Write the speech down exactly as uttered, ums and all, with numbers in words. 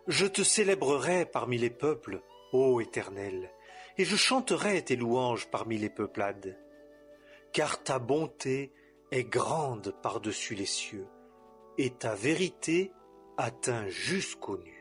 Je te célébrerai parmi les peuples, ô Éternel, et je chanterai tes louanges parmi les peuplades. Car ta bonté est grande par-dessus les cieux, et ta vérité atteint jusqu'aux nues.